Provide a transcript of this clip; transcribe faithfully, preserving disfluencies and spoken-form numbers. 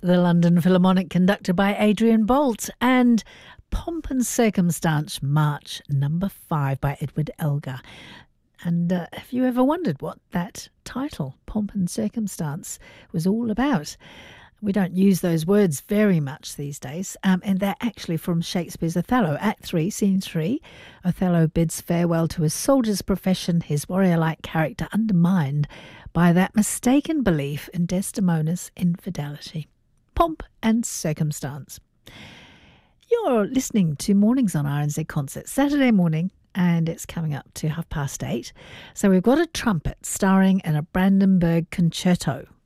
the London Philharmonic conducted by Adrian Bolt, and Pomp and Circumstance March number five by Edward Elgar. And uh, have you ever wondered what that title, Pomp and Circumstance, was all about? We don't use those words very much these days, um, and they're actually from Shakespeare's Othello. Act three, Scene three, Othello bids farewell to his soldier's profession, his warrior-like character undermined by that mistaken belief in Desdemona's infidelity. Pomp and Circumstance. You're listening to Mornings on R N Z Concert, Saturday morning, and it's coming up to half past eight. So we've got a trumpet starring in a Brandenburg concerto